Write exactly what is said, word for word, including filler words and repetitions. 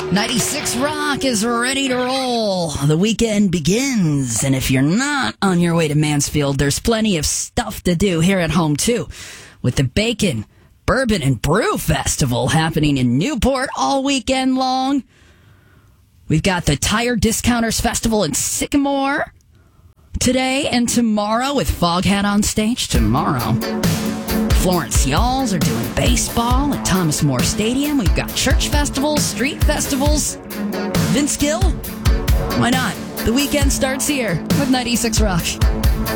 ninety-six Rock is ready to roll. The weekend begins, and if you're not on your way to Mansfield, there's plenty of stuff to do here at home, too, with the Bacon, Bourbon, and Brew Festival happening in Newport all weekend long. We've got the Tire Discounters Festival in Sycamore today and tomorrow with Foghat on stage tomorrow. Florence Y'alls are doing baseball at Thomas More Stadium. We've got church festivals, street festivals. Vince Gill? Why not? The weekend starts here with ninety-six Rock.